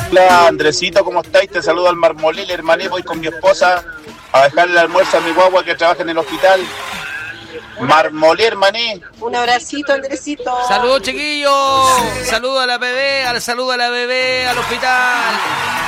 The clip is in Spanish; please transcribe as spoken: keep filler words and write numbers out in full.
Hola Andresito, ¿cómo estáis? Te saludo al Marmolil, hermané, voy con mi esposa a dejarle el almuerzo a mi guagua que trabaja en el hospital. Marmolil, hermané. Un abracito, Andresito. Saludos, chiquillos. Saludo a la bebé, al saludo a la bebé, al hospital.